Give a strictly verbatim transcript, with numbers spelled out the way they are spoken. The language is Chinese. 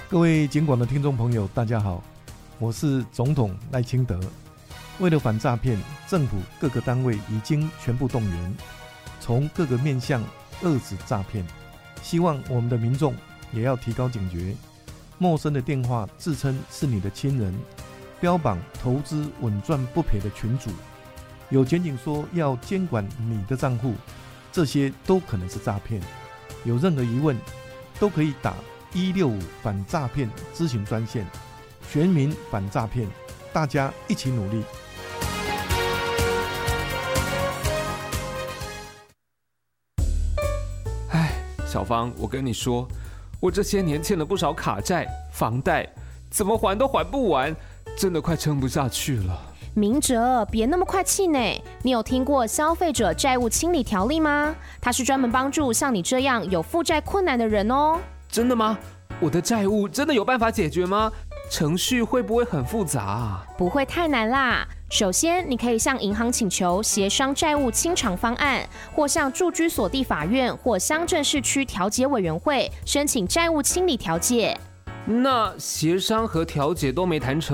各位警广的听众朋友，大家好，我是总统赖清德。为了反诈骗，政府各个单位已经全部动员，从各个面向遏止诈骗。希望我们的民众也要提高警觉，陌生的电话自称是你的亲人，标榜投资稳赚不赔的群组，有检警说要监管你的账户，这些都可能是诈骗。有任何疑问，都可以打一六五反诈骗咨询专线，全民反诈骗，大家一起努力。 哎，小芳，我跟你说，我这些年欠了不少卡债、房贷，怎么还都还不完，真的快撑不下去了。 明哲，别那么快气馁。你有听过消费者债务清理条例吗？它是专门帮助像你这样有负债困难的人哦。 真的吗？我的债务真的有办法解决吗？程序会不会很复杂啊？ 不会太难啦。首先，你可以向银行请求协商债务清偿方案，或向住居所地法院或乡镇市区调解委员会申请债务清理调解。 那协商和调解都没谈成，